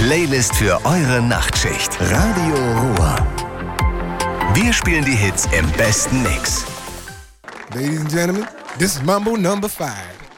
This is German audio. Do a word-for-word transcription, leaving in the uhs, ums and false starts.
Playlist für eure Nachtschicht. Radio Ruhr. Wir spielen die Hits im besten Mix. Ladies and gentlemen, this is Mambo number five.